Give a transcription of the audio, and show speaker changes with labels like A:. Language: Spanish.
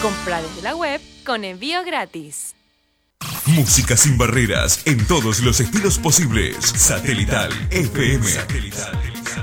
A: Compra desde la web con envío gratis.
B: Música sin barreras en todos los estilos posibles. Satelital FM.